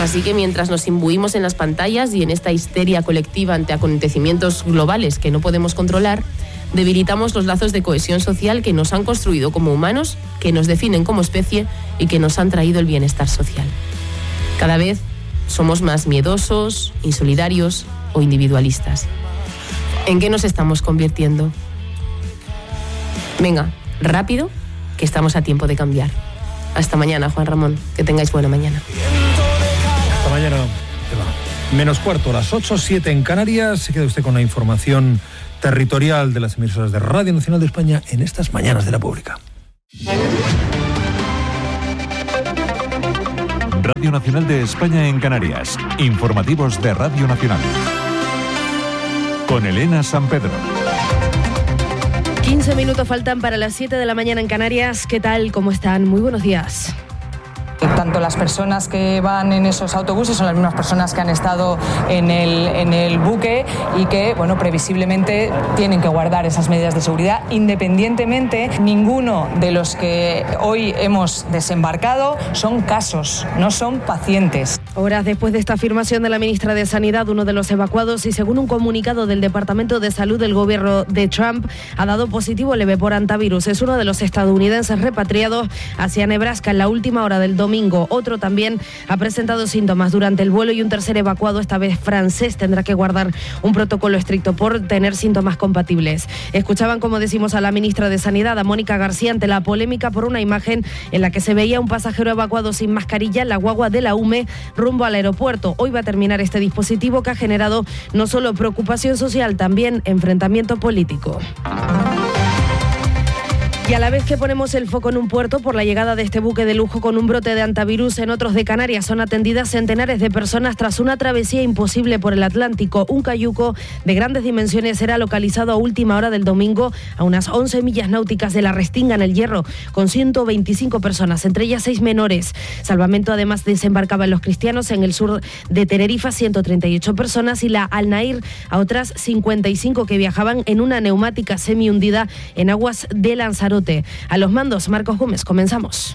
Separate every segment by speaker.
Speaker 1: Así que mientras nos imbuimos en las pantallas y en esta histeria colectiva ante acontecimientos globales que no podemos controlar, debilitamos los lazos de cohesión social que nos han construido como humanos, que nos definen como especie y que nos han traído el bienestar social. Cada vez somos más miedosos, insolidarios o individualistas. ¿En qué nos estamos convirtiendo? Venga, rápido, que estamos a tiempo de cambiar. Hasta mañana, Juan Ramón. Que tengáis buena mañana.
Speaker 2: Hasta mañana. Menos cuarto, las 8:07 en Canarias. Se queda usted con la información territorial de las emisoras de Radio Nacional de España en estas mañanas de la pública.
Speaker 3: Radio Nacional de España en Canarias. Informativos de Radio Nacional. Con Elena San Pedro.
Speaker 4: 15 minutos faltan para las 7 de la mañana en Canarias. ¿Qué tal? ¿Cómo están? Muy buenos días.
Speaker 5: Tanto las personas que van en esos autobuses son las mismas personas que han estado en el buque y que, bueno, previsiblemente tienen que guardar esas medidas de seguridad. Independientemente, ninguno de los que hoy hemos desembarcado son casos, no son pacientes.
Speaker 4: Horas después de esta afirmación de la ministra de Sanidad, uno de los evacuados, y según un comunicado del Departamento de Salud del gobierno de Trump, ha dado positivo leve por hantavirus. Es uno de los estadounidenses repatriados hacia Nebraska en la última hora del domingo. Otro también ha presentado síntomas durante el vuelo y un tercer evacuado, esta vez francés, tendrá que guardar un protocolo estricto por tener síntomas compatibles. Escuchaban, como decimos, a la ministra de Sanidad, a Mónica García, ante la polémica por una imagen en la que se veía un pasajero evacuado sin mascarilla en la guagua de la UME rumbo al aeropuerto. Hoy va a terminar este dispositivo que ha generado no solo preocupación social, también enfrentamiento político. Y a la vez que ponemos el foco en un puerto por la llegada de este buque de lujo con un brote de hantavirus, en otros de Canarias son atendidas centenares de personas tras una travesía imposible por el Atlántico. Un cayuco de grandes dimensiones era localizado a última hora del domingo a unas 11 millas náuticas de la Restinga, en el Hierro, con 125 personas, entre ellas 6 menores. Salvamento además desembarcaba en Los Cristianos, en el sur de Tenerife, 138 personas, y la Al Nair a otras 55 que viajaban en una neumática semi-hundida en aguas de Lanzarote. A los mandos, Marcos Gómez. Comenzamos.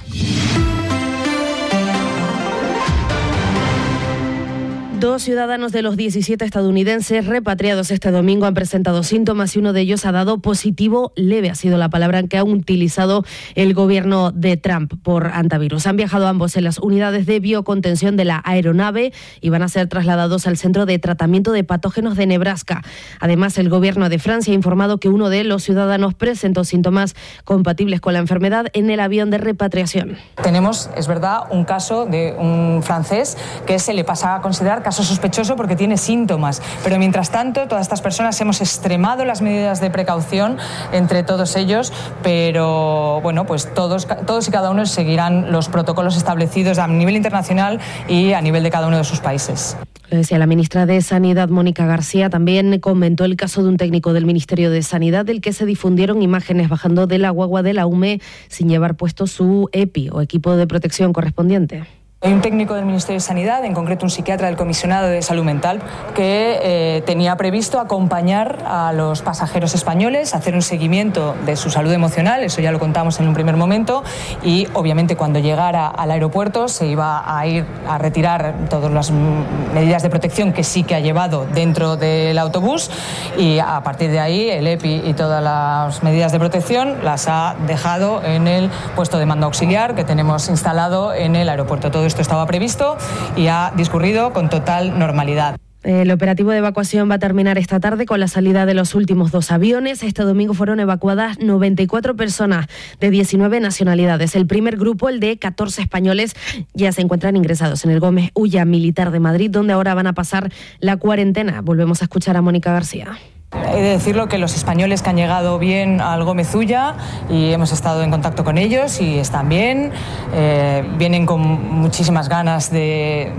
Speaker 4: Dos ciudadanos de los 17 estadounidenses repatriados este domingo han presentado síntomas y uno de ellos ha dado positivo leve. Ha sido la palabra que ha utilizado el gobierno de Trump por hantavirus. Han viajado ambos en las unidades de biocontención de la aeronave y van a ser trasladados al Centro de Tratamiento de Patógenos de Nebraska. Además, el gobierno de Francia ha informado que uno de los ciudadanos presentó síntomas compatibles con la enfermedad en el avión de repatriación.
Speaker 5: Tenemos, es verdad, un caso de un francés que se le pasa a considerar caso sospechoso porque tiene síntomas, pero mientras tanto todas estas personas hemos extremado las medidas de precaución entre todos ellos, pero bueno, pues todos y cada uno seguirán los protocolos establecidos a nivel internacional y a nivel de cada uno de sus países.
Speaker 4: Lo decía la ministra de Sanidad, Mónica García. También comentó el caso de un técnico del Ministerio de Sanidad del que se difundieron imágenes bajando de la guagua de la UME sin llevar puesto su EPI o equipo de protección correspondiente.
Speaker 5: Hay un técnico del Ministerio de Sanidad, en concreto un psiquiatra del Comisionado de Salud Mental, que tenía previsto acompañar a los pasajeros españoles, hacer un seguimiento de su salud emocional, eso ya lo contamos en un primer momento, y obviamente cuando llegara al aeropuerto se iba a ir a retirar todas las medidas de protección que sí que ha llevado dentro del autobús, y a partir de ahí el EPI y todas las medidas de protección las ha dejado en el puesto de mando auxiliar que tenemos instalado en el aeropuerto. Todo esto estaba previsto y ha discurrido con total normalidad.
Speaker 4: El operativo de evacuación va a terminar esta tarde con la salida de los últimos 2 aviones. Este domingo fueron evacuadas 94 personas de 19 nacionalidades. El primer grupo, el de 14 españoles, ya se encuentran ingresados en el Gómez Ulla Militar de Madrid, donde ahora van a pasar la cuarentena. Volvemos a escuchar a Mónica García.
Speaker 5: He de decirlo que los españoles que han llegado bien al Gómez Ulla, y hemos estado en contacto con ellos y están bien, venían con muchísimas ganas de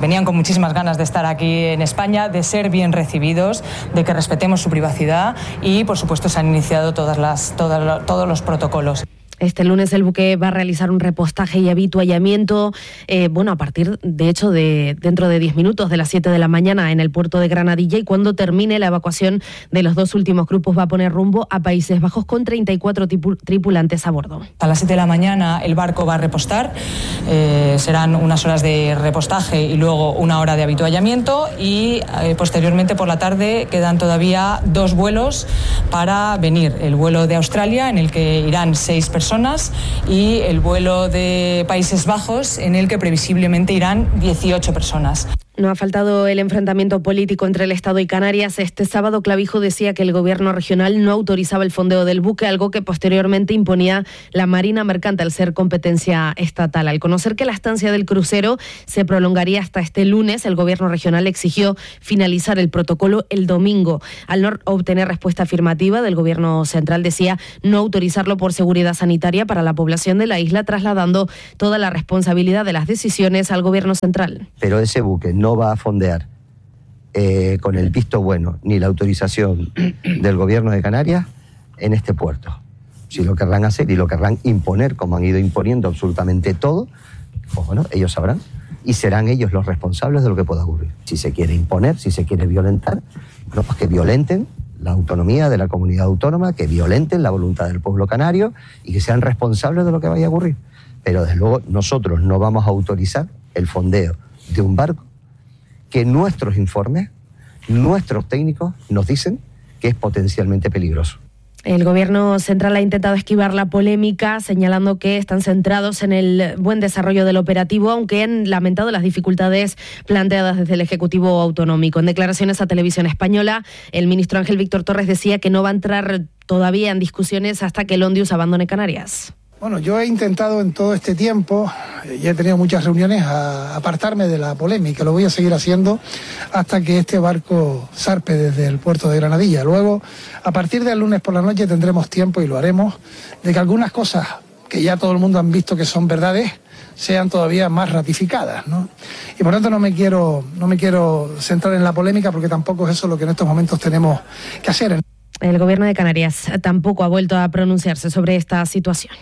Speaker 5: estar aquí en España, de ser bien recibidos, de que respetemos su privacidad y, por supuesto, se han iniciado todos los protocolos.
Speaker 4: Este lunes el buque va a realizar un repostaje y avituallamiento, a partir, de hecho, dentro de 10 minutos, de las 7 de la mañana en el puerto de Granadilla, y cuando termine la evacuación de los 2 últimos grupos va a poner rumbo a Países Bajos con 34 tripulantes a bordo.
Speaker 5: A las 7 de la mañana el barco va a repostar, serán unas horas de repostaje y luego 1 hora de avituallamiento, y posteriormente por la tarde quedan todavía 2 vuelos para venir. El vuelo de Australia, en el que irán 6 personas, y el vuelo de Países Bajos, en el que previsiblemente irán 18 personas.
Speaker 4: No ha faltado el enfrentamiento político entre el Estado y Canarias. Este sábado Clavijo decía que el gobierno regional no autorizaba el fondeo del buque, algo que posteriormente imponía la Marina Mercante al ser competencia estatal. Al conocer que la estancia del crucero se prolongaría hasta este lunes, el gobierno regional exigió finalizar el protocolo el domingo. Al no obtener respuesta afirmativa del gobierno central, decía no autorizarlo por seguridad sanitaria para la población de la isla, trasladando toda la responsabilidad de las decisiones al gobierno central.
Speaker 6: Pero ese buque no va a fondear con el visto bueno ni la autorización del gobierno de Canarias en este puerto. Si lo querrán hacer y lo querrán imponer, como han ido imponiendo absolutamente todo, pues bueno, ellos sabrán y serán ellos los responsables de lo que pueda ocurrir. Si se quiere imponer, si se quiere violentar, bueno, pues que violenten la autonomía de la comunidad autónoma, que violenten la voluntad del pueblo canario y que sean responsables de lo que vaya a ocurrir. Pero desde luego nosotros no vamos a autorizar el fondeo de un barco que nuestros informes, nuestros técnicos nos dicen que es potencialmente peligroso.
Speaker 4: El gobierno central ha intentado esquivar la polémica, señalando que están centrados en el buen desarrollo del operativo, aunque han lamentado las dificultades planteadas desde el Ejecutivo Autonómico. En declaraciones a Televisión Española, el ministro Ángel Víctor Torres decía que no va a entrar todavía en discusiones hasta que el Ondius abandone Canarias.
Speaker 7: Bueno, yo he intentado en todo este tiempo, y he tenido muchas reuniones, a apartarme de la polémica. Lo voy a seguir haciendo hasta que este barco zarpe desde el puerto de Granadilla. Luego, a partir del lunes por la noche tendremos tiempo, y lo haremos, de que algunas cosas que ya todo el mundo han visto que son verdades sean todavía más ratificadas, ¿no? Y por tanto no me quiero centrar en la polémica, porque tampoco es eso lo que en estos momentos tenemos que hacer.
Speaker 4: El gobierno de Canarias tampoco ha vuelto a pronunciarse sobre esta situación.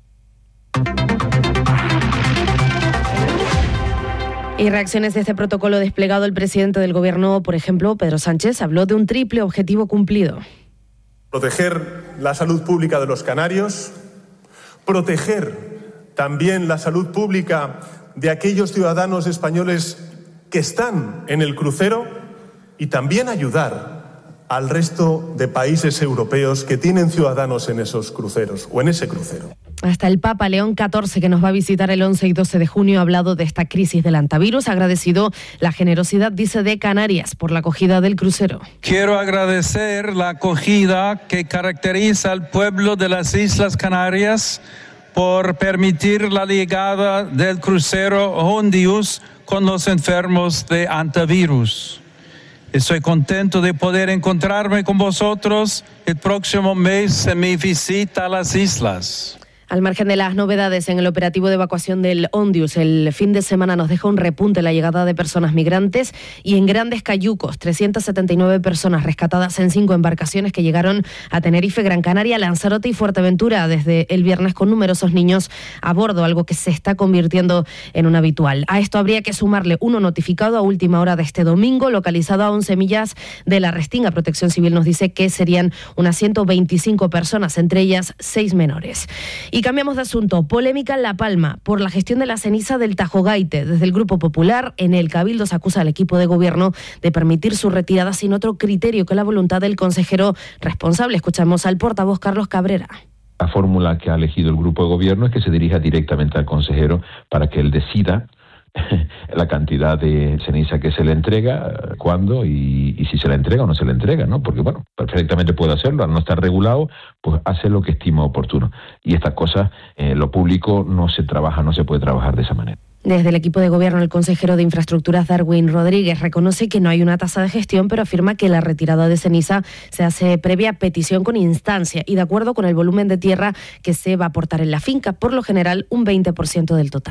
Speaker 4: Y reacciones de este protocolo desplegado, el presidente del gobierno, por ejemplo, Pedro Sánchez, habló de un triple objetivo cumplido.
Speaker 8: Proteger la salud pública de los canarios, proteger también la salud pública de aquellos ciudadanos españoles que están en el crucero, y también ayudar al resto de países europeos que tienen ciudadanos en esos cruceros o en ese crucero.
Speaker 4: Hasta el Papa León XIV, que nos va a visitar el 11 y 12 de junio, ha hablado de esta crisis del antivirus. Ha agradecido la generosidad, dice, de Canarias por la acogida del crucero.
Speaker 9: Quiero agradecer la acogida que caracteriza al pueblo de las Islas Canarias por permitir la llegada del crucero Ondius con los enfermos de antivirus. Estoy contento de poder encontrarme con vosotros el próximo mes en mi visita a las islas.
Speaker 4: Al margen de las novedades en el operativo de evacuación del Ondius, el fin de semana nos deja un repunte en la llegada de personas migrantes, y en Grandes Cayucos, 379 personas rescatadas en 5 embarcaciones que llegaron a Tenerife, Gran Canaria, Lanzarote y Fuerteventura desde el viernes, con numerosos niños a bordo, algo que se está convirtiendo en un habitual. A esto habría que sumarle uno notificado a última hora de este domingo, localizado a 11 millas de la Restinga. Protección Civil nos dice que serían unas 125 personas, entre ellas 6 menores. Y cambiamos de asunto. Polémica en La Palma por la gestión de la ceniza del Tajo Gaite. Desde el Grupo Popular, en el Cabildo se acusa al equipo de gobierno de permitir su retirada sin otro criterio que la voluntad del consejero responsable. Escuchamos al portavoz Carlos Cabrera.
Speaker 10: La fórmula que ha elegido el grupo de gobierno es que se dirija directamente al consejero para que él decida la cantidad de ceniza que se le entrega, cuándo y si se la entrega o no se la entrega, ¿no? Porque, bueno, perfectamente puede hacerlo, al no estar regulado, pues hace lo que estima oportuno. Y estas cosas, lo público no se puede trabajar de esa manera.
Speaker 4: Desde el equipo de gobierno, el consejero de Infraestructuras, Darwin Rodríguez, reconoce que no hay una tasa de gestión, pero afirma que la retirada de ceniza se hace previa petición con instancia y de acuerdo con el volumen de tierra que se va a aportar en la finca, por lo general un 20% del total.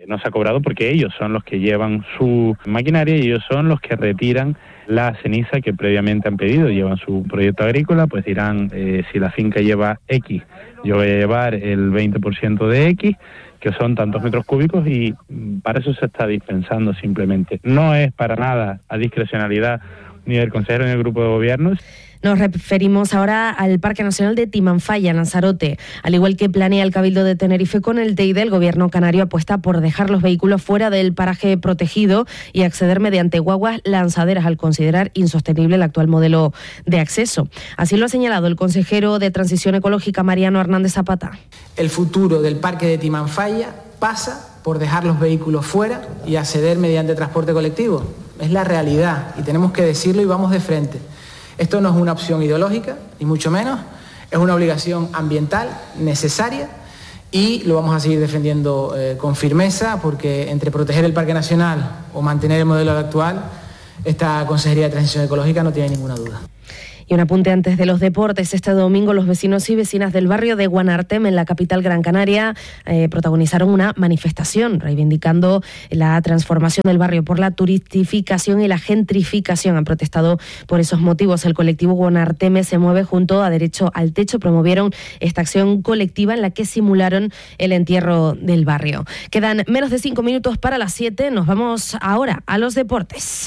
Speaker 11: No se ha cobrado porque ellos son los que llevan su maquinaria y ellos son los que retiran la ceniza que previamente han pedido. Llevan su proyecto agrícola, pues dirán, si la finca lleva X, yo voy a llevar el 20% de X, que son tantos metros cúbicos, y para eso se está dispensando simplemente. No es para nada a discrecionalidad ni del consejero ni del grupo de gobierno.
Speaker 4: Nos referimos ahora al Parque Nacional de Timanfaya, Lanzarote. Al igual que planea el Cabildo de Tenerife con el TEIDE, el Gobierno canario apuesta por dejar los vehículos fuera del paraje protegido y acceder mediante guaguas lanzaderas, al considerar insostenible el actual modelo de acceso. Así lo ha señalado el consejero de Transición Ecológica, Mariano Hernández Zapata.
Speaker 12: El futuro del Parque de Timanfaya pasa por dejar los vehículos fuera y acceder mediante transporte colectivo. Es la realidad y tenemos que decirlo y vamos de frente. Esto no es una opción ideológica, ni mucho menos, es una obligación ambiental necesaria y lo vamos a seguir defendiendo con firmeza, porque entre proteger el Parque Nacional o mantener el modelo actual, esta Consejería de Transición Ecológica no tiene ninguna duda.
Speaker 4: Y un apunte antes de los deportes. Este domingo los vecinos y vecinas del barrio de Guanartem, en la capital Gran Canaria, protagonizaron una manifestación reivindicando la transformación del barrio por la turistificación y la gentrificación. Han protestado por esos motivos. El colectivo Guanartem se mueve junto a Derecho al Techo. Promovieron esta acción colectiva en la que simularon el entierro del barrio. Quedan menos de 5 minutos para las 7. Nos vamos ahora a los deportes.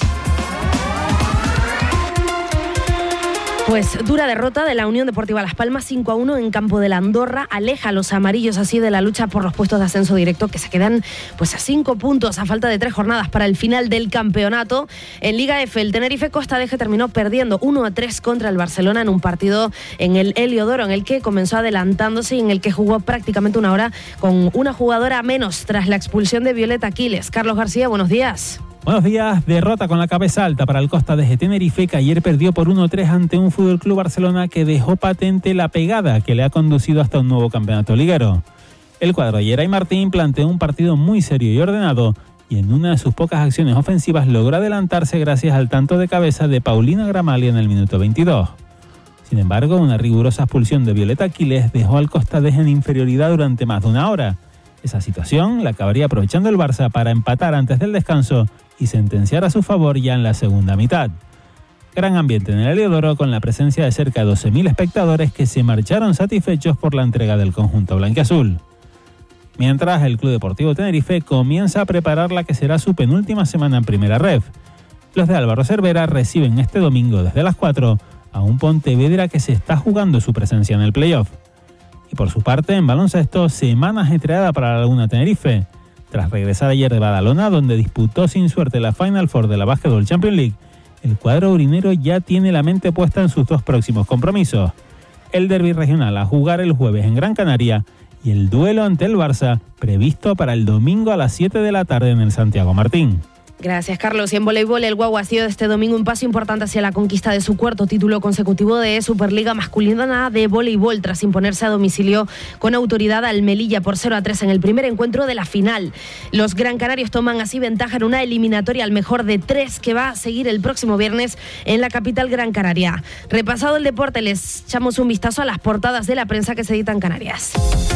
Speaker 4: Pues dura derrota de la Unión Deportiva Las Palmas, 5-1 en campo de la Andorra. Aleja a los amarillos así de la lucha por los puestos de ascenso directo, que se quedan pues a 5 puntos a falta de 3 jornadas para el final del campeonato. En Liga F, el Tenerife Costa Deje terminó perdiendo 1-3 contra el Barcelona en un partido en el Heliodoro, en el que comenzó adelantándose y en el que jugó prácticamente una hora con una jugadora menos tras la expulsión de Violeta Aquiles. Carlos García, buenos días.
Speaker 13: Buenos días. Derrota con la cabeza alta para el Costa Deje Tenerife, que ayer perdió por 1-3 ante un FC Barcelona que dejó patente la pegada que le ha conducido hasta un nuevo campeonato liguero. El cuadro de Yeray Martín planteó un partido muy serio y ordenado, y en una de sus pocas acciones ofensivas logró adelantarse gracias al tanto de cabeza de Paulina Gramalia en el minuto 22. Sin embargo, una rigurosa expulsión de Violeta Aquiles dejó al Costa Deje en inferioridad durante más de una hora. Esa situación la acabaría aprovechando el Barça para empatar antes del descanso y sentenciar a su favor ya en la segunda mitad. Gran ambiente en el Heliodoro, con la presencia de cerca de 12.000 espectadores que se marcharon satisfechos por la entrega del conjunto blanquiazul. Mientras, el Club Deportivo Tenerife comienza a preparar la que será su penúltima semana en Primera Ref. Los de Álvaro Cervera reciben este domingo desde las 4 a un Pontevedra que se está jugando su presencia en el playoff. Y por su parte, en baloncesto, semana ajetreada para la Laguna Tenerife. Tras regresar ayer de Badalona, donde disputó sin suerte la Final Four de la Basketball Champions League, el cuadro urinero ya tiene la mente puesta en sus 2 próximos compromisos. El derbi regional a jugar el jueves en Gran Canaria y el duelo ante el Barça, previsto para el domingo a las 7 de la tarde en el Santiago Martín.
Speaker 4: Gracias, Carlos. Y en voleibol, el Guagua ha sido este domingo un paso importante hacia la conquista de su 4º título consecutivo de Superliga Masculina de Voleibol, tras imponerse a domicilio con autoridad al Melilla por 0-3 en el primer encuentro de la final. Los gran canarios toman así ventaja en una eliminatoria al mejor de 3 que va a seguir el próximo viernes en la capital Gran Canaria. Repasado el deporte, les echamos un vistazo a las portadas de la prensa que se editan en Canarias.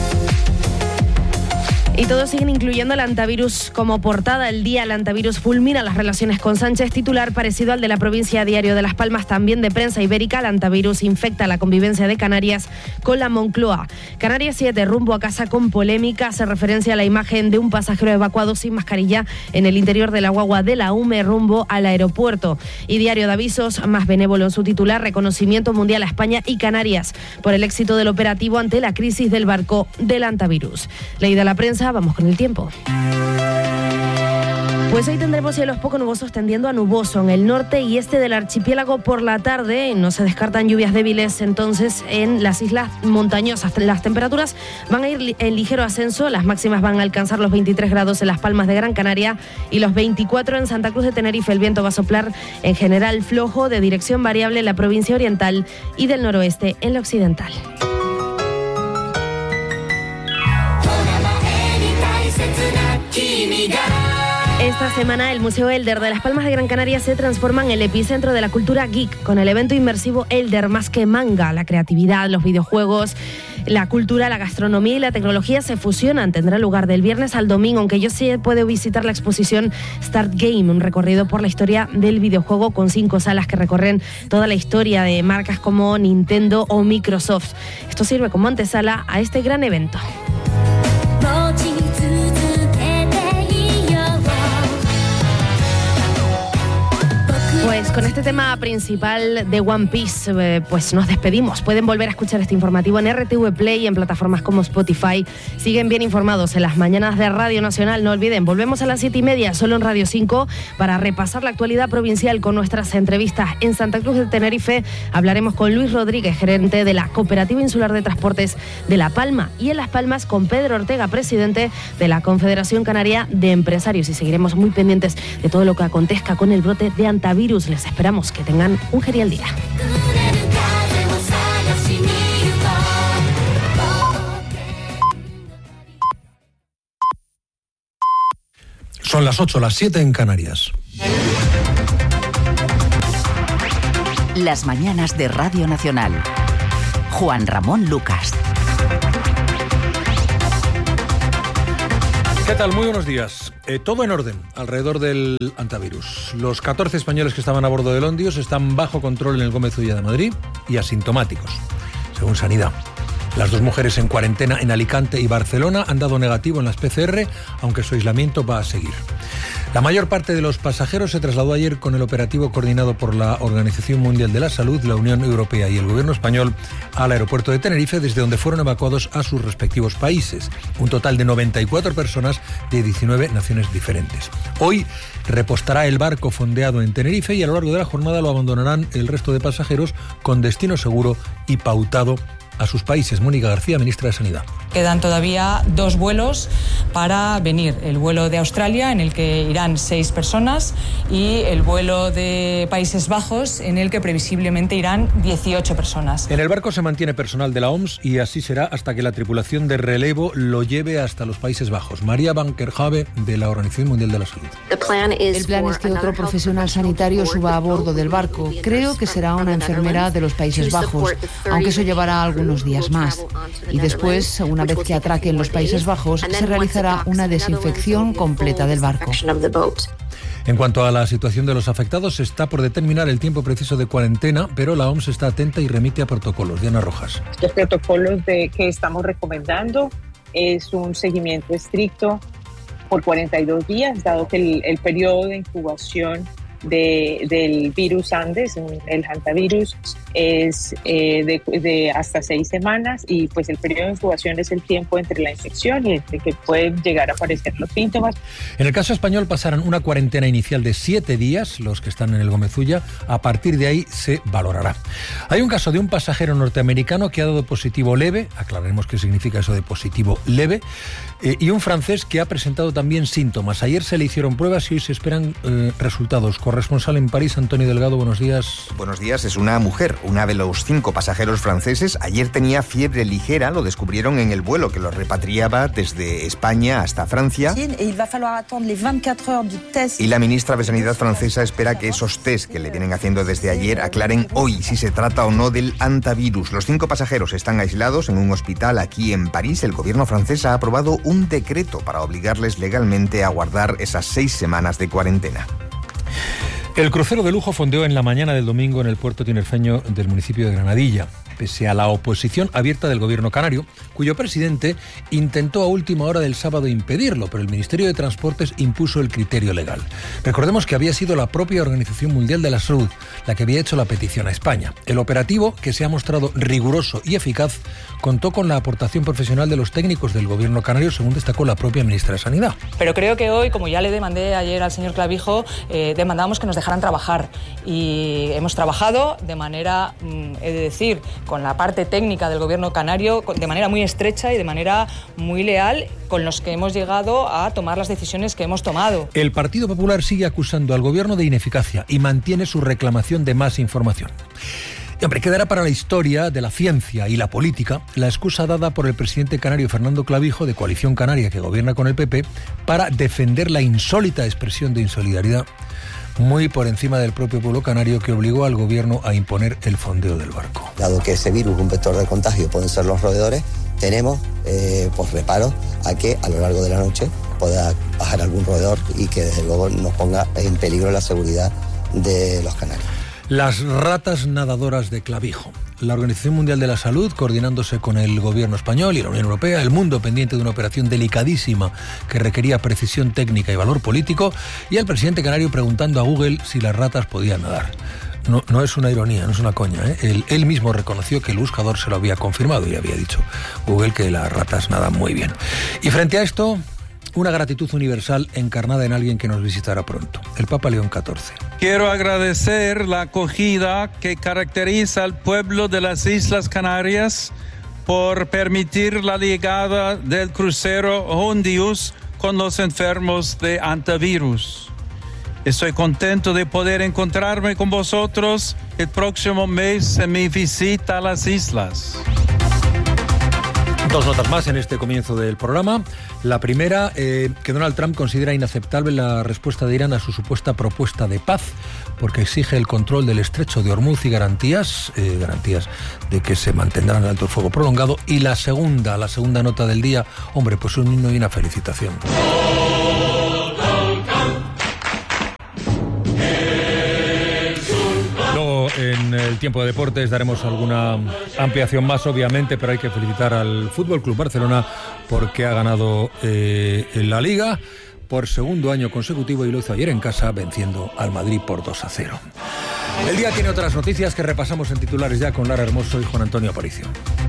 Speaker 4: Y todos siguen incluyendo el antivirus como portada. El día el antivirus fulmina las relaciones con Sánchez, titular parecido al de la provincia Diario de Las Palmas, también de prensa ibérica. El antivirus infecta la convivencia de Canarias con la Moncloa. Canarias 7, rumbo a casa con polémica. Hace referencia a la imagen de un pasajero evacuado sin mascarilla en el interior de la guagua de la UME rumbo al aeropuerto. Y Diario de Avisos, más benévolo en su titular, reconocimiento mundial a España y Canarias por el éxito del operativo ante la crisis del barco del antivirus. Leída la prensa, vamos con el tiempo. Pues hoy tendremos cielos poco nubosos tendiendo a nuboso en el norte y este del archipiélago por la tarde. No se descartan lluvias débiles entonces en las islas montañosas. Las temperaturas van a ir en ligero ascenso. Las máximas van a alcanzar los 23 grados en Las Palmas de Gran Canaria y los 24 en Santa Cruz de Tenerife. El viento va a soplar en general flojo, de dirección variable en la provincia oriental y del noroeste en la occidental. Esta semana el Museo Elder de Las Palmas de Gran Canaria se transforma en el epicentro de la cultura geek con el evento inmersivo Elder Más que Manga. La creatividad, los videojuegos, la cultura, la gastronomía y la tecnología se fusionan. Tendrá lugar del viernes al domingo, aunque yo sí puedo visitar la exposición Start Game, un recorrido por la historia del videojuego con 5 salas que recorren toda la historia de marcas como Nintendo o Microsoft. Esto sirve como antesala a este gran evento. Pues con este tema principal de One Piece, pues nos despedimos. Pueden volver a escuchar este informativo en RTV Play y en plataformas como Spotify. Siguen bien informados en las mañanas de Radio Nacional. No olviden, volvemos a las 7:30 solo en Radio 5 para repasar la actualidad provincial con nuestras entrevistas. En Santa Cruz de Tenerife hablaremos con Luis Rodríguez, gerente de la Cooperativa Insular de Transportes de La Palma, y en Las Palmas con Pedro Ortega, presidente de la Confederación Canaria de Empresarios. Y seguiremos muy pendientes de todo lo que acontezca con el brote de antivirus. Les esperamos que tengan un genial día.
Speaker 2: Son las 8, las 7 en Canarias.
Speaker 14: Las mañanas de Radio Nacional. Juan Ramón Lucas.
Speaker 2: ¿Qué tal? Muy buenos días. Todo en orden alrededor del antivirus. Los 14 españoles que estaban a bordo del Ondios están bajo control en el Gómez Ulla de Madrid y asintomáticos, según Sanidad. Las 2 mujeres en cuarentena en Alicante y Barcelona han dado negativo en las PCR, aunque su aislamiento va a seguir. La mayor parte de los pasajeros se trasladó ayer con el operativo coordinado por la Organización Mundial de la Salud, la Unión Europea y el Gobierno español al aeropuerto de Tenerife, desde donde fueron evacuados a sus respectivos países. Un total de 94 personas de 19 naciones diferentes. Hoy repostará el barco fondeado en Tenerife y a lo largo de la jornada lo abandonarán el resto de pasajeros con destino seguro y pautado a sus países. Mónica García, ministra de Sanidad.
Speaker 5: Quedan todavía 2 vuelos para venir. El vuelo de Australia, en el que irán 6 personas, y el vuelo de Países Bajos, en el que previsiblemente irán 18 personas.
Speaker 2: En el barco se mantiene personal de la OMS y así será hasta que la tripulación de relevo lo lleve hasta los Países Bajos. María Van Kerkhove, de la Organización Mundial de la Salud.
Speaker 15: El plan es que otro profesional sanitario suba a bordo del barco. Creo que será una enfermera de los Países Bajos, aunque eso llevará algunos días más. Y después, una vez que atraque en los Países Bajos, se realizará una desinfección completa del barco.
Speaker 2: En cuanto a la situación de los afectados, está por determinar el tiempo preciso de cuarentena, pero la OMS está atenta y remite a protocolos. Diana Rojas.
Speaker 16: Los protocolos que estamos recomendando es un seguimiento estricto por 42 días, dado que el periodo de incubación del virus Andes, el hantavirus, es de hasta 6 semanas, y pues el periodo de incubación es el tiempo entre la infección y entre que pueden llegar a aparecer los síntomas.
Speaker 2: En el caso español pasarán una cuarentena inicial de 7 días, los que están en el Gómez Ulla. A partir de ahí se valorará. Hay un caso de un pasajero norteamericano que ha dado positivo leve, aclararemos qué significa eso de positivo leve, y un francés que ha presentado también síntomas. Ayer se le hicieron pruebas y hoy se esperan resultados. Corresponsal en París, Antonio Delgado, buenos días.
Speaker 17: Buenos días, es una mujer, una de los 5 pasajeros franceses. Ayer tenía fiebre ligera, lo descubrieron en el vuelo que lo repatriaba desde España hasta Francia. Y la ministra de Sanidad francesa espera que esos test que le vienen haciendo desde ayer aclaren hoy si se trata o no del hantavirus. Los 5 pasajeros están aislados en un hospital aquí en París. El gobierno francés ha aprobado un decreto para obligarles legalmente a guardar esas 6 semanas de cuarentena.
Speaker 2: El crucero de lujo fondeó en la mañana del domingo en el puerto tinerfeño del municipio de Granadilla, pese a la oposición abierta del gobierno canario, cuyo presidente intentó a última hora del sábado impedirlo, pero el Ministerio de Transportes impuso el criterio legal. Recordemos que había sido la propia Organización Mundial de la Salud la que había hecho la petición a España. El operativo, que se ha mostrado riguroso y eficaz, contó con la aportación profesional de los técnicos del gobierno canario, según destacó la propia ministra de Sanidad.
Speaker 5: Pero creo que hoy, como ya le demandé ayer al señor Clavijo, demandábamos que nos dejaran trabajar, y hemos trabajado de manera, he de decir, con la parte técnica del gobierno canario, de manera muy estrecha y de manera muy leal, con los que hemos llegado a tomar las decisiones que hemos tomado.
Speaker 2: El Partido Popular sigue acusando al gobierno de ineficacia y mantiene su reclamación de más información. Y hombre, quedará para la historia de la ciencia y la política la excusa dada por el presidente canario Fernando Clavijo, de Coalición Canaria, que gobierna con el PP, para defender la insólita expresión de insolidaridad muy por encima del propio pueblo canario, que obligó al gobierno a imponer el fondeo del barco.
Speaker 6: Dado que ese virus, un vector de contagio, pueden ser los roedores, tenemos reparo a que a lo largo de la noche pueda bajar algún roedor y que desde luego nos ponga en peligro la seguridad de los canarios.
Speaker 2: Las ratas nadadoras de Clavijo. La Organización Mundial de la Salud, coordinándose con el gobierno español y la Unión Europea, el mundo pendiente de una operación delicadísima que requería precisión técnica y valor político, y el presidente canario preguntando a Google si las ratas podían nadar. No es una ironía, no es una coña, ¿eh? Él mismo reconoció que el buscador se lo había confirmado y había dicho Google que las ratas nadan muy bien. Y frente a esto, una gratitud universal encarnada en alguien que nos visitará pronto, el Papa León XIV.
Speaker 9: Quiero agradecer la acogida que caracteriza al pueblo de las Islas Canarias por permitir la llegada del crucero Hondius con los enfermos de antivirus. Estoy contento de poder encontrarme con vosotros el próximo mes en mi visita a las islas.
Speaker 2: Dos notas más en este comienzo del programa. La primera, que Donald Trump considera inaceptable la respuesta de Irán a su supuesta propuesta de paz, porque exige el control del estrecho de Hormuz y garantías de que se mantendrá el alto el fuego prolongado. Y la segunda nota del día, hombre, pues un himno y una felicitación. En el tiempo de deportes daremos alguna ampliación más, obviamente, pero hay que felicitar al Fútbol Club Barcelona porque ha ganado en la Liga por segundo año consecutivo y lo hizo ayer en casa, venciendo al Madrid por 2-0. El día tiene otras noticias que repasamos en titulares ya con Lara Hermoso y Juan Antonio Aparicio.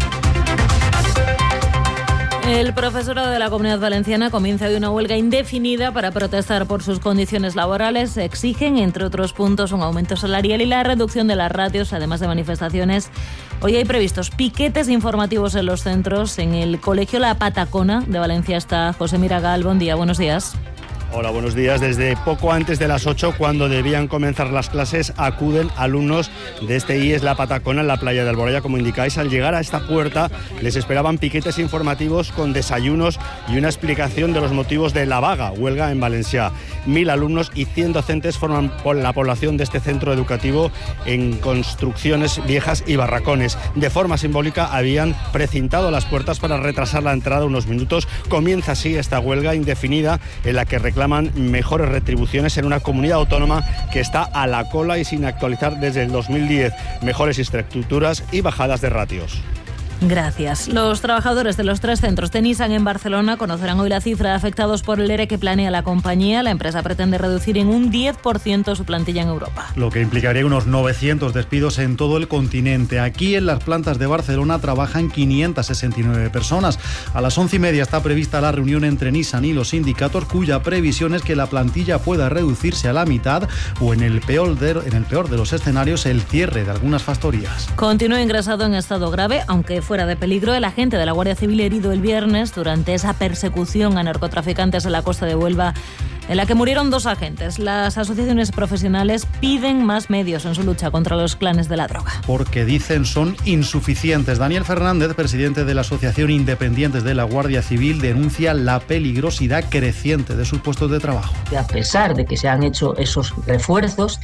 Speaker 18: El profesorado de la Comunidad Valenciana comienza hoy una huelga indefinida para protestar por sus condiciones laborales. Exigen, entre otros puntos, un aumento salarial y la reducción de las ratios, además de manifestaciones. Hoy hay previstos piquetes informativos en los centros. En el Colegio La Patacona de Valencia está José Miragal. Buen día, buenos días.
Speaker 19: Hola, buenos días. Desde poco antes de las 8, cuando debían comenzar las clases, acuden alumnos de este IES La Patacona en la playa de Alboraya. Como indicáis, al llegar a esta puerta les esperaban piquetes informativos con desayunos y una explicación de los motivos de la huelga en Valencia. 1000 alumnos y 100 docentes forman la población de este centro educativo en construcciones viejas y barracones. De forma simbólica habían precintado las puertas para retrasar la entrada unos minutos. Comienza así esta huelga indefinida en la que reclaman mejores retribuciones en una comunidad autónoma que está a la cola y sin actualizar desde el 2010, mejores infraestructuras y bajadas de ratios.
Speaker 18: Gracias. Los trabajadores de los 3 centros de Nissan en Barcelona conocerán hoy la cifra de afectados por el ERE que planea la compañía. La empresa pretende reducir en un 10% su plantilla en Europa.
Speaker 20: Lo que implicaría unos 900 despidos en todo el continente. Aquí en las plantas de Barcelona trabajan 569 personas. A las 11:30 está prevista la reunión entre Nissan y los sindicatos, cuya previsión es que la plantilla pueda reducirse a la mitad o en el peor de los escenarios, el cierre de algunas factorías.
Speaker 18: Continúa ingresado en estado grave, aunque fuera de peligro, el agente de la Guardia Civil herido el viernes durante esa persecución a narcotraficantes en la costa de Huelva, en la que murieron 2 agentes. Las asociaciones profesionales piden más medios en su lucha contra los clanes de la droga.
Speaker 20: Porque dicen son insuficientes. Daniel Fernández, presidente de la Asociación Independientes de la Guardia Civil, denuncia la peligrosidad creciente de sus puestos de trabajo.
Speaker 21: A pesar de que se han hecho esos refuerzos,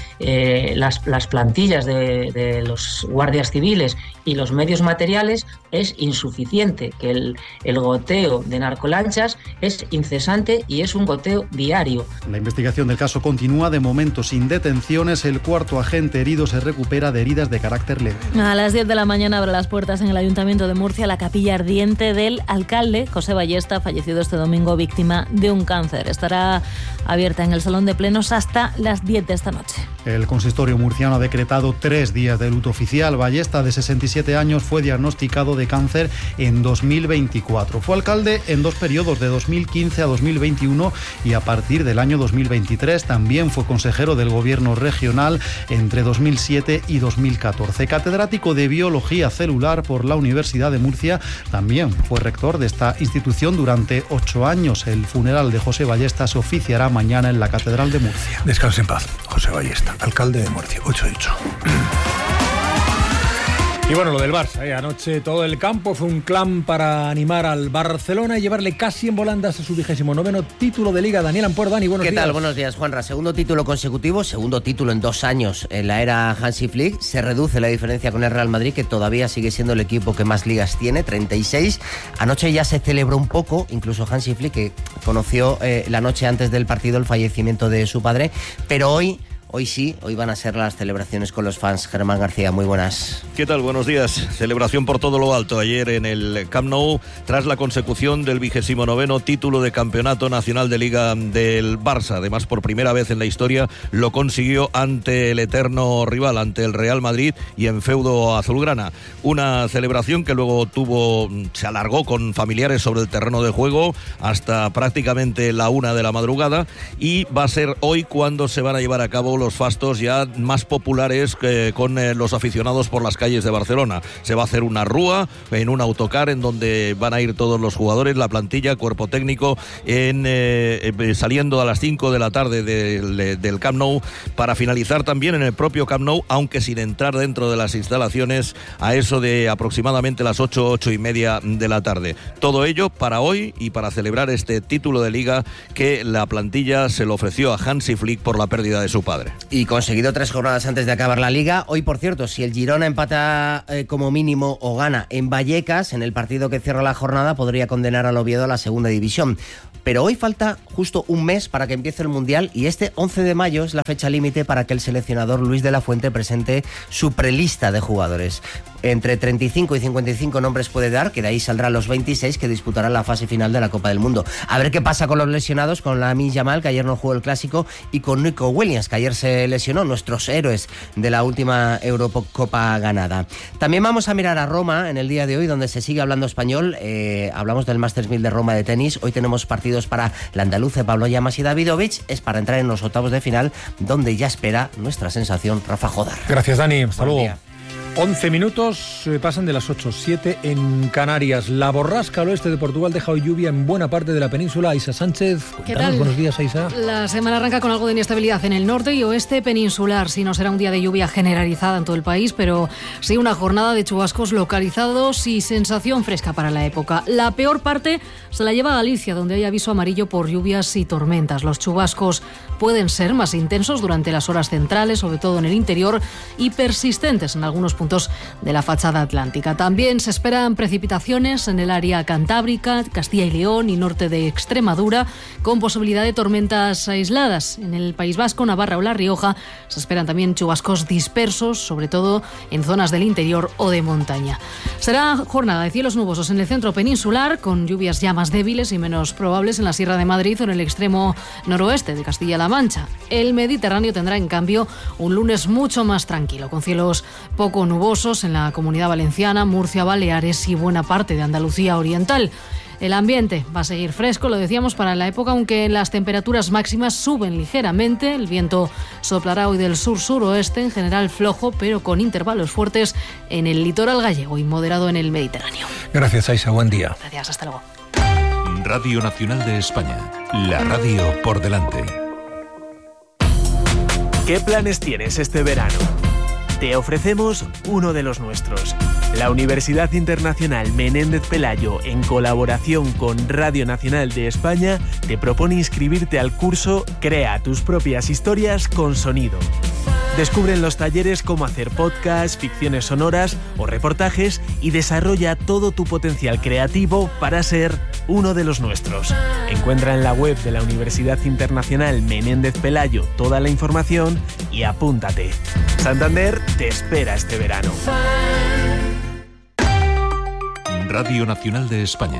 Speaker 21: las plantillas de los guardias civiles y los medios materiales es insuficiente, que el goteo de narcolanchas es incesante y es un goteo diario.
Speaker 20: La investigación del caso continúa, de momento sin detenciones. El 4º agente herido se recupera de heridas de carácter leve.
Speaker 18: A las 10 de la mañana abre las puertas en el Ayuntamiento de Murcia la capilla ardiente del alcalde José Ballesta, fallecido este domingo víctima de un cáncer. Estará abierta en el Salón de Plenos hasta las 10 de esta noche.
Speaker 20: El consistorio murciano ha decretado 3 días de luto oficial. Ballesta, de 67 años, fue diagnosticado de cáncer en 2024. Fue alcalde en 2 periodos, de 2015 a 2021, y a partir del año 2023 también fue consejero del gobierno regional entre 2007 y 2014. Catedrático de Biología Celular por la Universidad de Murcia, también fue rector de esta institución durante 8 años. El funeral de José Ballesta se oficiará mañana en la Catedral de Murcia.
Speaker 2: Descanse en paz, José Ballesta, alcalde de Murcia. 8:08. Y bueno, lo del Barça, anoche todo el campo fue un clan para animar al Barcelona y llevarle casi en volandas a su 29º título de Liga. Daniel Ampuero, Dani, buenos días.
Speaker 1: ¿Qué tal? Buenos días, Juanra. Segundo título consecutivo, segundo título en 2 años en la era Hansi Flick. Se reduce la diferencia con el Real Madrid, que todavía sigue siendo el equipo que más ligas tiene, 36. Anoche ya se celebró un poco, incluso Hansi Flick, que conoció la noche antes del partido el fallecimiento de su padre, pero hoy sí, hoy van a ser las celebraciones con los fans. Germán García, muy buenas.
Speaker 22: ¿Qué tal? Buenos días. Celebración por todo lo alto ayer en el Camp Nou tras la consecución del 29º título de campeonato nacional de Liga del Barça. Además, por primera vez en la historia lo consiguió ante el eterno rival, ante el Real Madrid y en feudo azulgrana. Una celebración que luego se alargó con familiares sobre el terreno de juego hasta prácticamente la 1 de la madrugada, y va a ser hoy cuando se van a llevar a cabo los fastos ya más populares con los aficionados por las calles de Barcelona. Se va a hacer una rúa en un autocar en donde van a ir todos los jugadores, la plantilla, cuerpo técnico, saliendo a las 5 de la tarde del Camp Nou, para finalizar también en el propio Camp Nou, aunque sin entrar dentro de las instalaciones, a eso de aproximadamente las 8:30 de la tarde. Todo ello para hoy y para celebrar este título de Liga que la plantilla se lo ofreció a Hansi Flick por la pérdida de su padre.
Speaker 1: Y conseguido 3 jornadas antes de acabar la Liga. Hoy, por cierto, si el Girona empata como mínimo o gana en Vallecas, en el partido que cierra la jornada, podría condenar al Oviedo a la segunda división. Pero hoy falta justo un mes para que empiece el Mundial, y este 11 de mayo es la fecha límite para que el seleccionador Luis de la Fuente presente su prelista de jugadores. Entre 35 y 55 nombres puede dar, que de ahí saldrán los 26 que disputarán la fase final de la Copa del Mundo. A ver qué pasa con los lesionados, con Lamine Yamal, que ayer no jugó el Clásico, y con Nico Williams, que ayer se lesionó, nuestros héroes de la última Eurocopa ganada. También vamos a mirar a Roma en el día de hoy, donde se sigue hablando español. Hablamos del Masters 1000 de Roma de tenis. Hoy tenemos partidos para la andaluce Pablo Llamas y Davidovich. Es para entrar en los octavos de final, donde ya espera nuestra sensación Rafa Jodar.
Speaker 2: Gracias, Dani. Hasta luego. 11 minutos, pasan de las 8:07 en Canarias. La borrasca al oeste de Portugal deja hoy lluvia en buena parte de la península. Aisa Sánchez,
Speaker 23: ¿qué tal?
Speaker 2: Buenos días, Aisa.
Speaker 23: La semana arranca con algo de inestabilidad en el norte y oeste peninsular. Sí, no será un día de lluvia generalizada en todo el país, pero sí una jornada de chubascos localizados y sensación fresca para la época. La peor parte se la lleva a Galicia, donde hay aviso amarillo por lluvias y tormentas. Los chubascos pueden ser más intensos durante las horas centrales, sobre todo en el interior, y persistentes en algunos puntos de la fachada atlántica. También se esperan precipitaciones en el área cantábrica, Castilla y León y norte de Extremadura, con posibilidad de tormentas aisladas. En el País Vasco, Navarra o La Rioja se esperan también chubascos dispersos, sobre todo en zonas del interior o de montaña. Será jornada de cielos nubosos en el centro peninsular, con lluvias ya más débiles y menos probables en la Sierra de Madrid o en el extremo noroeste de Castilla-La Mancha. El Mediterráneo tendrá, en cambio, un lunes mucho más tranquilo, con cielos poco nubosos en la Comunidad Valenciana, Murcia, Baleares y buena parte de Andalucía Oriental. El ambiente va a seguir fresco, lo decíamos, para la época, aunque las temperaturas máximas suben ligeramente. El viento soplará hoy del sur-suroeste, en general flojo, pero con intervalos fuertes en el litoral gallego y moderado en el Mediterráneo.
Speaker 2: Gracias, Aisa. Buen día.
Speaker 23: Gracias, hasta luego.
Speaker 3: Radio Nacional de España. La radio por delante.
Speaker 24: ¿Qué planes tienes este verano? Te ofrecemos uno de los nuestros. La Universidad Internacional Menéndez Pelayo, en colaboración con Radio Nacional de España, te propone inscribirte al curso Crea tus propias historias con sonido. Descubre en los talleres cómo hacer podcasts, ficciones sonoras o reportajes y desarrolla todo tu potencial creativo para ser uno de los nuestros. Encuentra en la web de la Universidad Internacional Menéndez Pelayo toda la información y apúntate. Santander te espera este verano.
Speaker 3: Radio Nacional de España.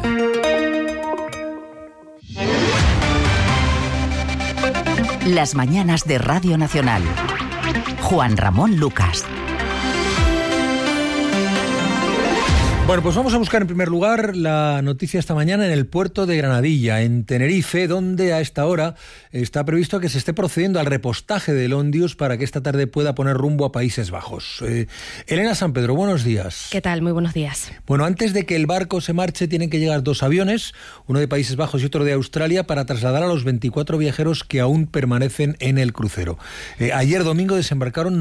Speaker 14: Las mañanas de Radio Nacional. Juan Ramón Lucas.
Speaker 2: Bueno, pues vamos a buscar en primer lugar la noticia esta mañana en el puerto de Granadilla, en Tenerife, donde a esta hora está previsto que se esté procediendo al repostaje del Ondius para que esta tarde pueda poner rumbo a Países Bajos. Elena San Pedro, buenos días.
Speaker 4: ¿Qué tal? Muy buenos días.
Speaker 2: Bueno, antes de que el barco se marche tienen que llegar 2 aviones, uno de Países Bajos y otro de Australia, para trasladar a los 24 viajeros que aún permanecen en el crucero. Ayer domingo desembarcaron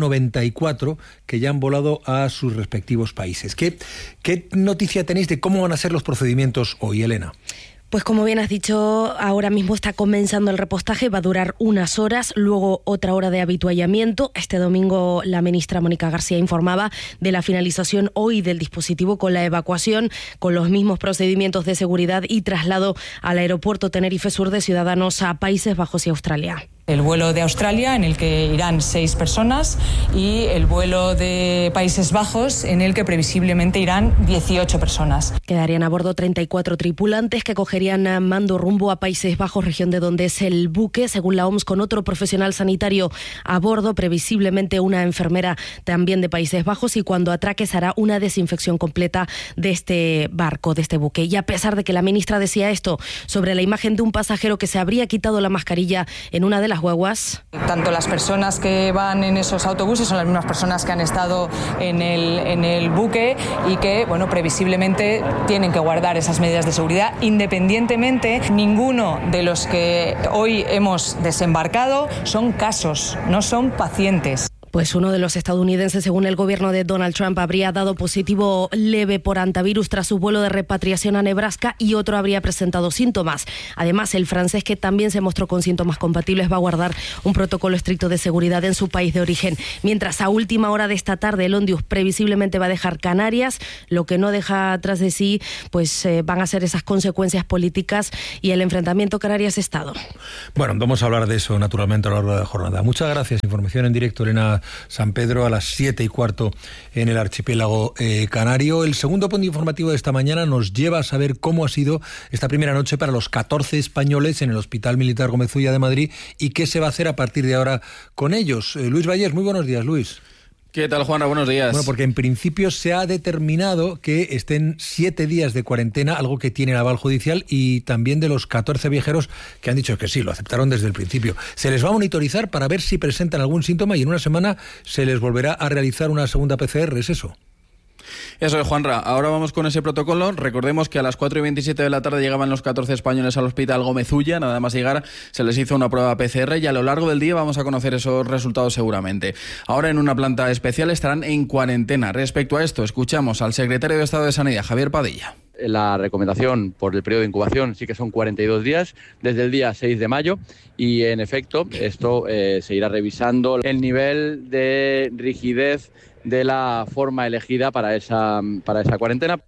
Speaker 2: 94 que ya han volado a sus respectivos países. ¿Qué noticia tenéis de cómo van a ser los procedimientos hoy, Elena?
Speaker 4: Pues como bien has dicho, ahora mismo está comenzando el repostaje, va a durar unas horas, luego otra hora de habituallamiento. Este domingo la ministra Mónica García informaba de la finalización hoy del dispositivo con la evacuación, con los mismos procedimientos de seguridad y traslado al aeropuerto Tenerife Sur de ciudadanos a Países Bajos y Australia.
Speaker 5: El vuelo de Australia, en el que irán 6 personas, y el vuelo de Países Bajos, en el que previsiblemente irán 18 personas.
Speaker 4: Quedarían a bordo 34 tripulantes que cogerían mando rumbo a Países Bajos, región de donde es el buque, según la OMS, con otro profesional sanitario a bordo, previsiblemente una enfermera también de Países Bajos, y cuando atraque se hará una desinfección completa de este barco, de este buque. Y a pesar de que la ministra decía esto sobre la imagen de un pasajero que se habría quitado la mascarilla en una de las guaguas.
Speaker 5: Tanto las personas que van en esos autobuses son las mismas personas que han estado en el buque y que, bueno, previsiblemente tienen que guardar esas medidas de seguridad. Independientemente, ninguno de los que hoy hemos desembarcado son casos, no son pacientes.
Speaker 4: Pues uno de los estadounidenses, según el gobierno de Donald Trump, habría dado positivo leve por hantavirus tras su vuelo de repatriación a Nebraska, y otro habría presentado síntomas. Además, el francés, que también se mostró con síntomas compatibles, va a guardar un protocolo estricto de seguridad en su país de origen. Mientras a última hora de esta tarde el Ondius previsiblemente va a dejar Canarias, lo que no deja atrás de sí pues van a ser esas consecuencias políticas y el enfrentamiento Canarias-Estado.
Speaker 2: Bueno, vamos a hablar de eso naturalmente a lo largo de la jornada. Muchas gracias. Información en directo, Elena San Pedro, a las 7:15 en el archipiélago canario. El segundo punto informativo de esta mañana nos lleva a saber cómo ha sido esta primera noche para los 14 españoles en el Hospital Militar Gómez Ulla de Madrid y qué se va a hacer a partir de ahora con ellos. Luis Vallés, muy buenos días, Luis.
Speaker 7: ¿Qué tal, Juanra? Buenos días.
Speaker 2: Bueno, porque en principio se ha determinado que estén 7 días de cuarentena, algo que tiene el aval judicial, y también de los 14 viajeros que han dicho que sí, lo aceptaron desde el principio. Se les va a monitorizar para ver si presentan algún síntoma y en una semana se les volverá a realizar una segunda PCR, ¿es eso?
Speaker 7: Eso es, Juanra. Ahora vamos con ese protocolo. Recordemos que a las 4:27 de la tarde llegaban los 14 españoles al Hospital Gómez Ulla. Nada más llegar se les hizo una prueba PCR y a lo largo del día vamos a conocer esos resultados seguramente. Ahora en una planta especial estarán en cuarentena. Respecto a esto, escuchamos al secretario de Estado de Sanidad, Javier Padilla.
Speaker 8: La recomendación por el periodo de incubación sí que son 42 días desde el día 6 de mayo y en efecto esto se irá revisando el nivel de rigidez de la forma elegida para esa cuarentena.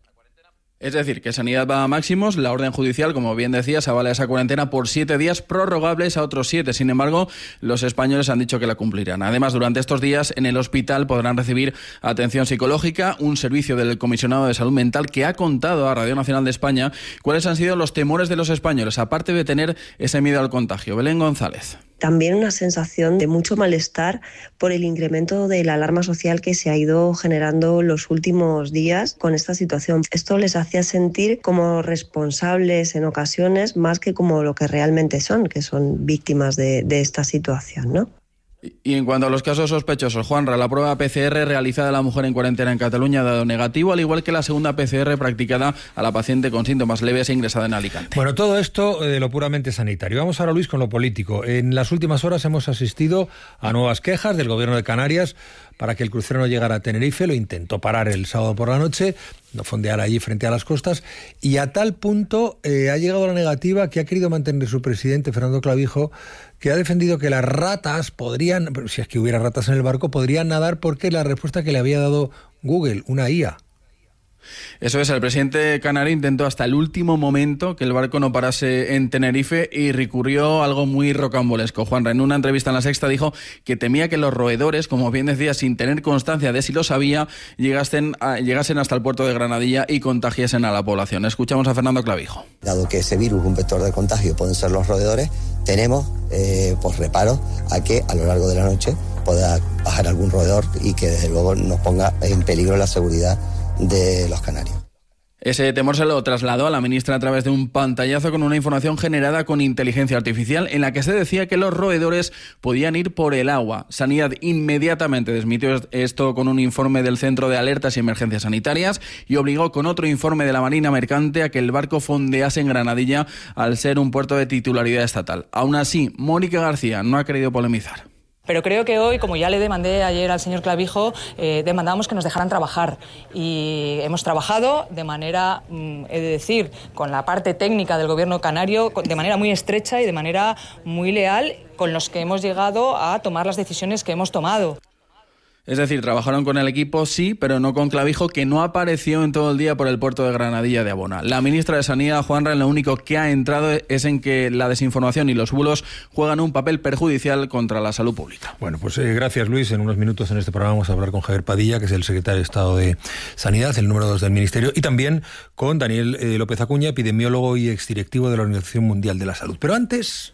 Speaker 7: Es decir, que Sanidad va a máximos, la orden judicial, como bien decías, avala esa cuarentena por 7 días, prorrogables a otros 7. Sin embargo, los españoles han dicho que la cumplirán. Además, durante estos días en el hospital podrán recibir atención psicológica, un servicio del Comisionado de Salud Mental que ha contado a Radio Nacional de España cuáles han sido los temores de los españoles, aparte de tener ese miedo al contagio. Belén González.
Speaker 10: También una sensación de mucho malestar por el incremento de la alarma social que se ha ido generando los últimos días con esta situación. Esto les hacía sentir como responsables en ocasiones más que como lo que realmente son, que son víctimas de esta situación, ¿no?
Speaker 7: Y en cuanto a los casos sospechosos, Juanra, la prueba PCR realizada a la mujer en cuarentena en Cataluña ha dado negativo, al igual que la segunda PCR practicada a la paciente con síntomas leves e ingresada en Alicante.
Speaker 2: Bueno, todo esto de lo puramente sanitario. Vamos ahora, Luis, con lo político. En las últimas horas hemos asistido a nuevas quejas del Gobierno de Canarias para que el crucero no llegara a Tenerife. Lo intentó parar el sábado por la noche, no fondear allí frente a las costas, y a tal punto ha llegado la negativa que ha querido mantener su presidente, Fernando Clavijo, que ha defendido que las ratas podrían, si es que hubiera ratas en el barco, podrían nadar porque la respuesta que le había dado Google, una IA.
Speaker 7: Eso es, el presidente canario intentó hasta el último momento que el barco no parase en Tenerife y recurrió a algo muy rocambolesco. Juanra, en una entrevista en La Sexta, dijo que temía que los roedores, como bien decía, sin tener constancia de si lo sabía, llegasen hasta el puerto de Granadilla y contagiasen a la población. Escuchamos a Fernando Clavijo.
Speaker 6: Dado que ese virus, un vector de contagio, pueden ser los roedores, tenemos reparo a que a lo largo de la noche pueda bajar algún roedor y que desde luego nos ponga en peligro la seguridad de los canarios.
Speaker 7: Ese temor se lo trasladó a la ministra a través de un pantallazo con una información generada con inteligencia artificial en la que se decía que los roedores podían ir por el agua. Sanidad inmediatamente desmintió esto con un informe del Centro de Alertas y Emergencias Sanitarias y obligó con otro informe de la Marina Mercante a que el barco fondease en Granadilla al ser un puerto de titularidad estatal. Aún así, Mónica García no ha querido polemizar.
Speaker 5: Pero creo que hoy, como ya le demandé ayer al señor Clavijo, demandábamos que nos dejaran trabajar. Y hemos trabajado de manera, he de decir, con la parte técnica del gobierno canario, de manera muy estrecha y de manera muy leal, con los que hemos llegado a tomar las decisiones que hemos tomado.
Speaker 7: Es decir, trabajaron con el equipo, sí, pero no con Clavijo, que no apareció en todo el día por el puerto de Granadilla de Abona. La ministra de Sanidad, Juanra, lo único que ha entrado es en que la desinformación y los bulos juegan un papel perjudicial contra la salud pública.
Speaker 2: Bueno, pues gracias, Luis. En unos minutos en este programa vamos a hablar con Javier Padilla, que es el secretario de Estado de Sanidad, el número 2 del Ministerio, y también con Daniel López Acuña, epidemiólogo y exdirectivo de la Organización Mundial de la Salud. Pero antes...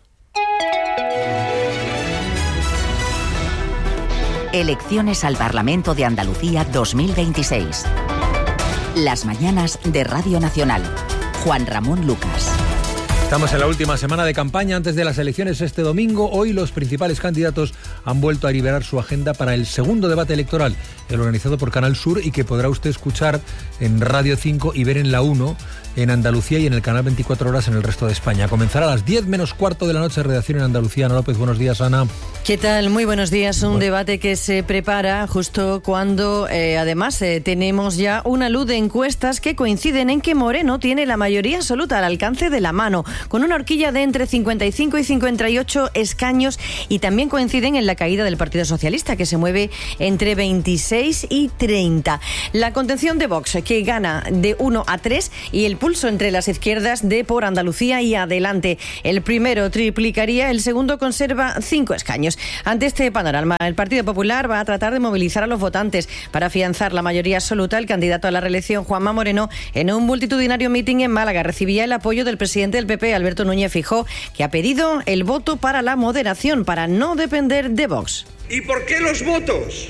Speaker 14: Elecciones al Parlamento de Andalucía 2026. Las mañanas de Radio Nacional. Juan Ramón Lucas.
Speaker 2: Estamos en la última semana de campaña antes de las elecciones este domingo. Hoy los principales candidatos han vuelto a liberar su agenda para el segundo debate electoral, el organizado por Canal Sur y que podrá usted escuchar en Radio 5 y ver en la 1 en Andalucía y en el canal 24 horas en el resto de España. Comenzará a las 10 menos cuarto de la noche, redacción en Andalucía. Ana López, buenos días, Ana.
Speaker 11: ¿Qué tal? Muy buenos días. Un debate que se prepara justo cuando, además, tenemos ya una luz de encuestas que coinciden en que Moreno tiene la mayoría absoluta al alcance de la mano, con una horquilla de entre 55 y 58 escaños, y también coinciden en la caída del Partido Socialista, que se mueve entre 26 y 30. La contención de Vox, que gana de 1 a 3, y el pulso entre las izquierdas de Por Andalucía y Adelante. El primero triplicaría, el segundo conserva 5 escaños. Ante este panorama, el Partido Popular va a tratar de movilizar a los votantes para afianzar la mayoría absoluta. El candidato a la reelección, Juanma Moreno, en un multitudinario mitin en Málaga, recibía el apoyo del presidente del PP, Alberto Núñez Feijóo, que ha pedido el voto para la moderación, para no depender de Vox.
Speaker 12: ¿Y por qué los votos?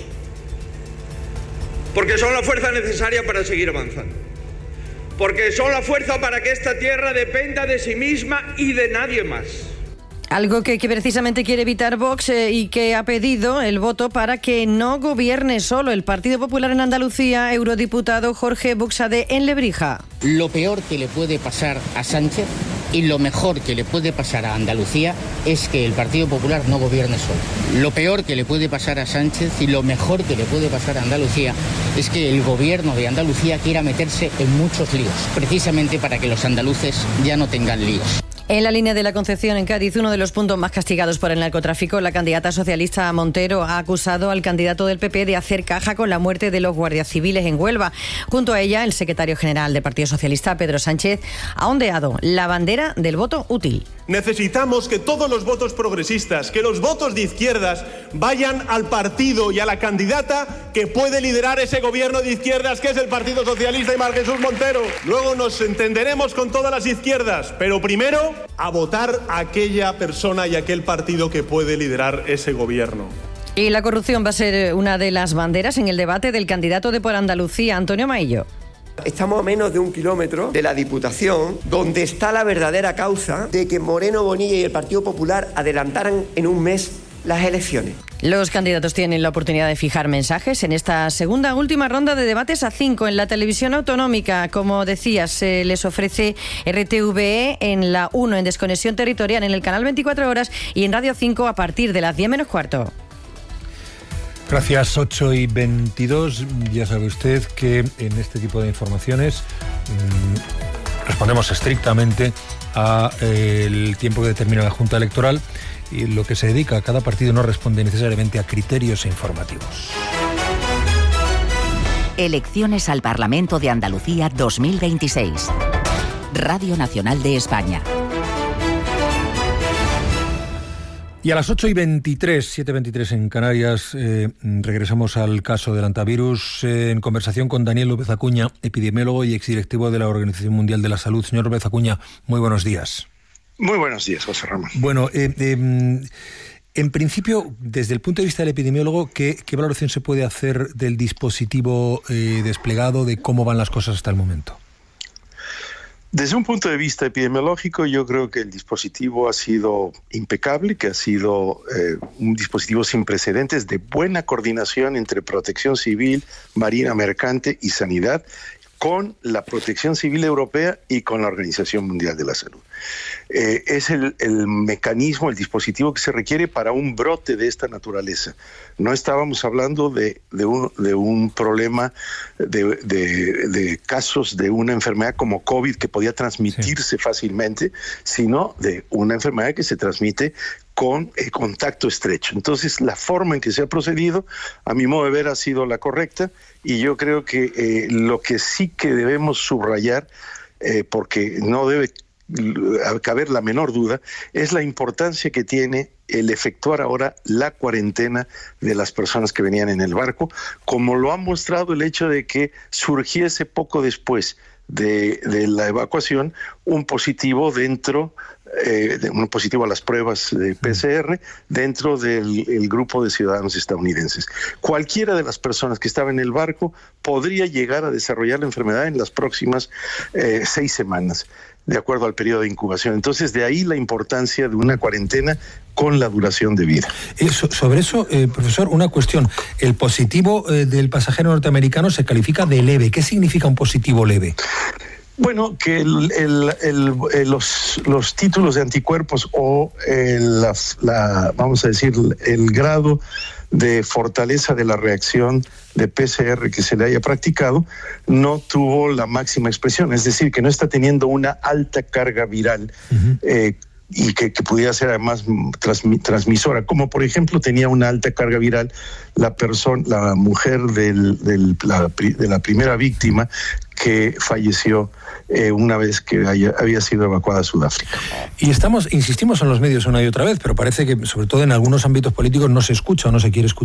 Speaker 12: Porque son la fuerza necesaria para seguir avanzando. Porque son la fuerza para que esta tierra dependa de sí misma y de nadie más.
Speaker 11: Algo que precisamente quiere evitar Vox y que ha pedido el voto para que no gobierne solo el Partido Popular en Andalucía. Eurodiputado Jorge Buxade en Lebrija.
Speaker 13: Lo peor que le puede pasar a Sánchez y lo mejor que le puede pasar a Andalucía es que el Partido Popular no gobierne solo. Lo peor que le puede pasar a Sánchez y lo mejor que le puede pasar a Andalucía es que el gobierno de Andalucía quiera meterse en muchos líos, precisamente para que los andaluces ya no tengan líos.
Speaker 11: En la línea de la Concepción, en Cádiz, uno de los puntos más castigados por el narcotráfico, la candidata socialista Montero ha acusado al candidato del PP de hacer caja con la muerte de los guardias civiles en Huelva. Junto a ella, el secretario general del Partido Socialista, Pedro Sánchez, ha ondeado la bandera del voto útil.
Speaker 15: Necesitamos que todos los votos progresistas, que los votos de izquierdas vayan al partido y a la candidata que puede liderar ese gobierno de izquierdas, que es el Partido Socialista y Mar Jesús Montero. Luego nos entenderemos con todas las izquierdas, pero primero a votar a aquella persona y aquel partido que puede liderar ese gobierno.
Speaker 11: Y la corrupción va a ser una de las banderas en el debate del candidato de Por Andalucía, Antonio Maillo.
Speaker 25: Estamos a menos de 1 kilómetro de la Diputación, donde está la verdadera causa de que Moreno Bonilla y el Partido Popular adelantaran en un mes las elecciones.
Speaker 11: Los candidatos tienen la oportunidad de fijar mensajes en esta segunda última ronda de debates a 5 en la televisión autonómica. Como decías, se les ofrece RTVE en la 1 en Desconexión Territorial en el canal 24 horas y en Radio 5 a partir de las 10 menos cuarto.
Speaker 2: Gracias, 8:22. Ya sabe usted que en este tipo de informaciones respondemos estrictamente al tiempo que determina la Junta Electoral, y lo que se dedica a cada partido no responde necesariamente a criterios informativos.
Speaker 14: Elecciones al Parlamento de Andalucía 2026. Radio Nacional de España.
Speaker 2: Y a las 8:23, 7:23 en Canarias, regresamos al caso del hantavirus en conversación con Daniel López Acuña, epidemiólogo y exdirectivo de la Organización Mundial de la Salud. Señor López Acuña, muy buenos días.
Speaker 26: Muy buenos días, José Ramón.
Speaker 2: Bueno, en principio, desde el punto de vista del epidemiólogo, ¿qué valoración se puede hacer del dispositivo desplegado, de cómo van las cosas hasta el momento?
Speaker 26: Desde un punto de vista epidemiológico, yo creo que el dispositivo ha sido impecable, que ha sido un dispositivo sin precedentes de buena coordinación entre Protección Civil, Marina Mercante y Sanidad, con la Protección Civil Europea y con la Organización Mundial de la Salud. Es el mecanismo, el dispositivo que se requiere para un brote de esta naturaleza. No estábamos hablando de un problema de casos de una enfermedad como COVID que podía transmitirse fácilmente, sino de una enfermedad que se transmite con contacto estrecho. Entonces, la forma en que se ha procedido, a mi modo de ver, ha sido la correcta, y yo creo que lo que sí que debemos subrayar, porque no debe caber la menor duda, es la importancia que tiene el efectuar ahora la cuarentena de las personas que venían en el barco, como lo ha mostrado el hecho de que surgiese poco después de la evacuación un positivo un positivo a las pruebas de PCR dentro del grupo de ciudadanos estadounidenses. Cualquiera de las personas que estaba en el barco podría llegar a desarrollar la enfermedad en las próximas 6 semanas, de acuerdo al periodo de incubación. Entonces, de ahí la importancia de una cuarentena con la duración de vida.
Speaker 2: Sobre eso, profesor, una cuestión. El positivo del pasajero norteamericano se califica de leve. ¿Qué significa un positivo leve?
Speaker 26: Bueno, que los títulos de anticuerpos o vamos a decir, el grado de fortaleza de la reacción de PCR que se le haya practicado no tuvo la máxima expresión, es decir, que no está teniendo una alta carga viral y que pudiera ser además transmisora, como por ejemplo tenía una alta carga viral la mujer de la primera víctima que falleció una vez que había sido evacuada a Sudáfrica.
Speaker 2: Y insistimos en los medios una y otra vez, pero parece que sobre todo en algunos ámbitos políticos no se escucha o no se quiere escuchar